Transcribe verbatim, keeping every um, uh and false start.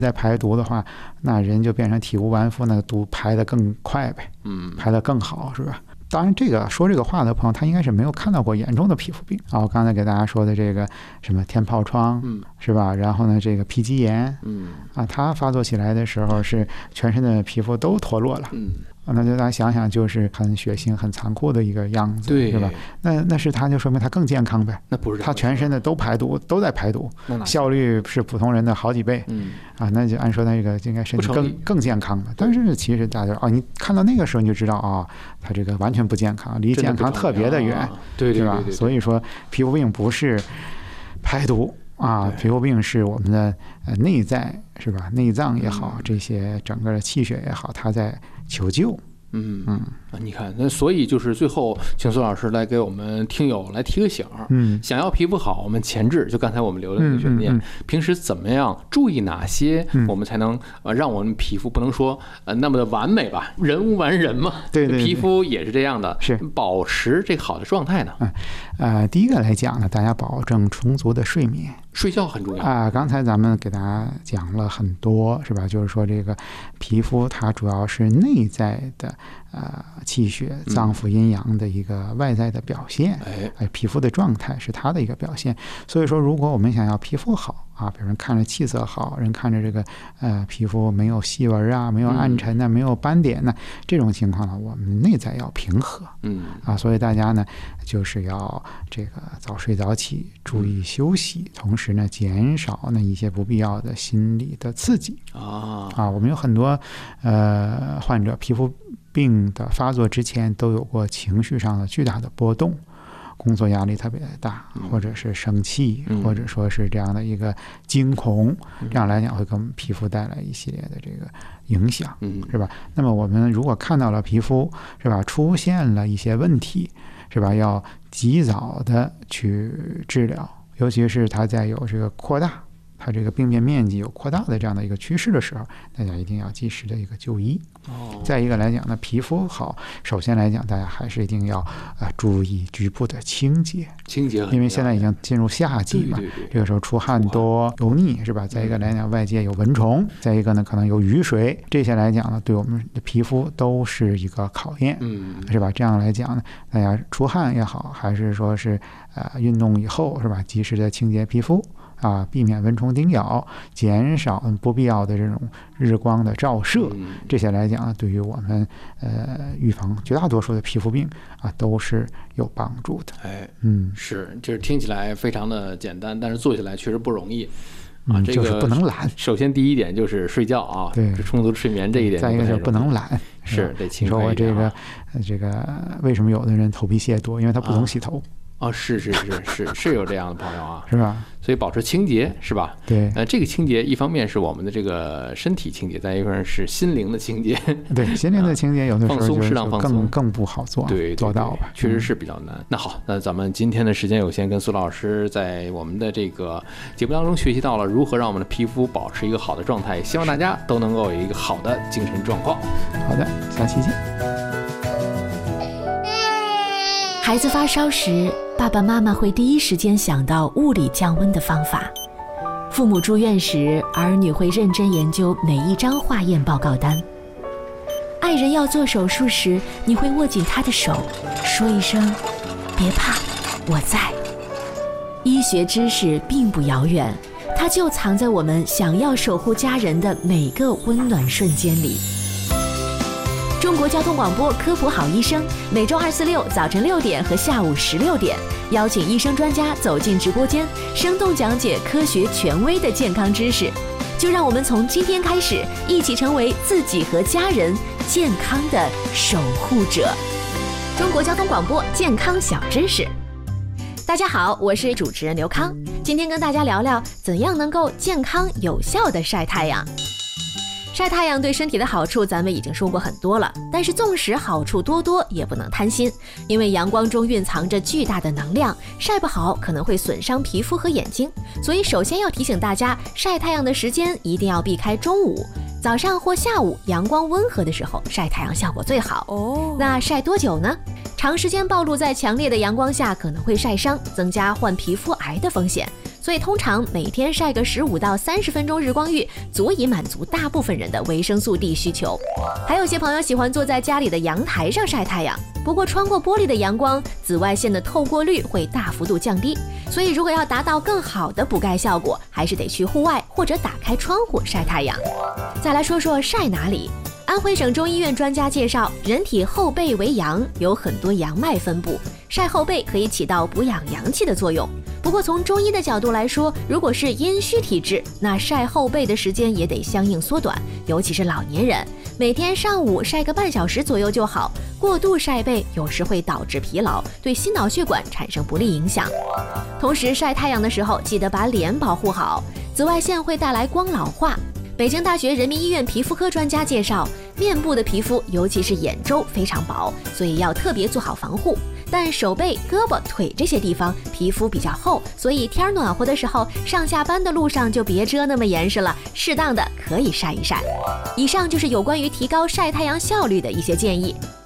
在排毒的话，那人就变成体无完肤，那个毒排得更快呗， 嗯， 排得更好，是吧？当然，这个说这个话的朋友，他应该是没有看到过严重的皮肤病啊。我刚才给大家说的这个什么天疱疮， 嗯， 是吧？然后呢，这个皮肌炎， 嗯， 啊，它发作起来的时候是全身的皮肤都脱落了， 嗯， 那就大家想想，就是很血腥、很残酷的一个样子， 对， 是吧？那那是它就说明它更健康呗。 那不是它全身的都排毒，都在排毒，效率是普通人的好几倍。 嗯， 啊，那就按说那个应该身体更更健康了。但是其实大家哦，你看到那个时候你就知道啊、哦，它这个完全不健康，离健康特别的远， 对对吧？所以说皮肤病不是排毒。啊，皮肤病是我们的呃内在是吧？内脏也好，这些整个的气血也好，它在求救。 嗯嗯，你看，那所以就是最后，请苏老师来给我们听友来提个醒儿。嗯，想要皮肤好，我们前置就刚才我们留的那个悬念，嗯嗯嗯、平时怎么样注意哪些，我们才能呃让我们皮肤不能说呃那么的完美吧？人无完人嘛， 对 对, 对， 皮肤也是这样的， 是保持这个好的状态呢。 嗯呃，第一个来讲呢，大家保证充足的睡眠。 睡觉很重要啊、呃！刚才咱们给大家讲了很多，是吧？就是说这个皮肤它主要是内在的呃气血、脏腑阴阳的一个外在的表现， 哎、 嗯，皮肤的状态是它的一个表现。所以说，如果我们想要皮肤好啊，比如人看着气色好，人看着这个呃皮肤没有细纹啊，没有暗沉呐、啊，没有斑点呐、啊，这种情况呢，我们内在要平和， 嗯啊，所以大家呢就是要这个早睡早起，注意休息，同时。时呢，减少那一些不必要的心理的刺激啊啊，我们有很多呃患者皮肤病的发作之前都有过情绪上的巨大的波动，工作压力特别的大，或者是生气， 嗯、 或者说是这样的一个惊恐，嗯、这样来讲会给我们皮肤带来一系列的这个影响， 嗯， 是吧？那么我们如果看到了皮肤是吧出现了一些问题，是吧，要及早的去治疗。尤其是它在有这个扩大，它这个病变面积有扩大的这样的一个趋势的时候，大家一定要及时的一个就医。 哦， 再一个来讲呢，皮肤好，首先来讲，大家还是一定要呃注意局部的清洁， 清洁， 因为现在已经进入夏季嘛， 对对对， 这个时候出汗多、油腻是吧？再一个来讲，外界有蚊虫，再一个呢，可能有雨水，这些来讲呢，对我们的皮肤都是一个考验， 嗯， 是吧？这样来讲呢，大家出汗也好，还是说是呃运动以后是吧，及时的清洁皮肤。啊，避免蚊虫叮咬，减少不必要的这种日光的照射，这些来讲，对于我们呃预防绝大多数的皮肤病啊，都是有帮助的。 哎， 嗯， 是，就是听起来非常的简单，但是做起来确实不容易。啊， 嗯、 这个就是不能懒。 首先第一点就是睡觉啊， 对， 充足睡眠这一点。 再一个就是不能懒， 是得勤快一点。你说我这个这个为什么有的人头皮屑多？因为他不总洗头。 啊哦，是是是是是有这样的朋友啊， 是吧？ 所以保持清洁是吧？ 对， 呃，这个清洁一方面是我们的这个身体清洁，再一方面是心灵的清洁。 对，心灵的清洁有的时候放松，适当放松， 更更不好做， 对， 做到吧， 确实是比较难。嗯、那好，那咱们今天的时间有限，跟苏老师在我们的这个节目当中学习到了如何让我们的皮肤保持一个好的状态，希望大家都能够有一个好的精神状况。 好的，下期见。 孩子发烧时，爸爸妈妈会第一时间想到物理降温的方法；父母住院时，儿女会认真研究每一张化验报告单；爱人要做手术时，你会握紧他的手，说一声“别怕，我在”。医学知识并不遥远，它就藏在我们想要守护家人的每个温暖瞬间里。中国交通广播科普好医生，每周二、四、六早晨六点和下午十六点，邀请医生专家走进直播间，生动讲解科学权威的健康知识。就让我们从今天开始，一起成为自己和家人健康的守护者。中国交通广播健康小知识。大家好，我是主持人刘康，今天跟大家聊聊怎样能够健康有效的晒太阳。晒太阳对身体的好处咱们已经说过很多了，但是纵使好处多多，也不能贪心，因为阳光中蕴藏着巨大的能量，晒不好可能会损伤皮肤和眼睛。所以首先要提醒大家，晒太阳的时间一定要避开中午，早上或下午阳光温和的时候晒太阳效果最好。哦，那晒多久呢？长时间暴露在强烈的阳光下可能会晒伤，增加患皮肤癌的风险。 所以通常每天晒个十五到三十分钟日光浴，足以满足大部分人的维生素 D 需求。还有些朋友喜欢坐在家里的阳台上晒太阳，不过穿过玻璃的阳光，紫外线的透过率会大幅度降低，所以如果要达到更好的补钙效果，还是得去户外或者打开窗户晒太阳。再来说说晒哪里。安徽省中医院专家介绍，人体后背为阳，有很多阳脉分布，晒后背可以起到补养阳气的作用。不过从中医的角度来说，如果是阴虚体质，那晒后背的时间也得相应缩短，尤其是老年人，每天上午晒个半小时左右就好。过度晒背有时会导致疲劳，对心脑血管产生不利影响。同时晒太阳的时候，记得把脸保护好，紫外线会带来光老化。北京大学人民医院皮肤科专家介绍，面部的皮肤，尤其是眼周非常薄，所以要特别做好防护。但手背、胳膊、腿这些地方皮肤比较厚，所以天暖和的时候，上下班的路上就别遮那么严实了，适当的可以晒一晒。以上就是有关于提高晒太阳效率的一些建议。